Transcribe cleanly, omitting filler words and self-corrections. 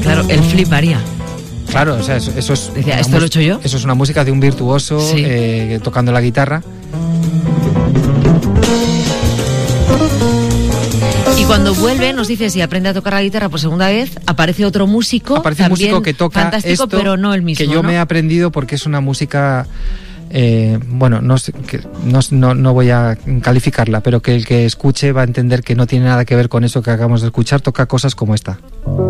Claro, él fliparía. Claro, o sea, eso es... Decía, ¿esto lo he hecho yo? Eso es una música de un virtuoso, sí, tocando la guitarra. Y cuando vuelve, nos dice, si aprende a tocar la guitarra por segunda vez, aparece otro músico. Aparece un músico que toca fantástico, esto, pero no el mismo, que yo me he aprendido porque es una música... bueno, no sé, no voy a calificarla, pero que el que escuche va a entender que no tiene nada que ver con eso que acabamos de escuchar. Toca cosas como esta.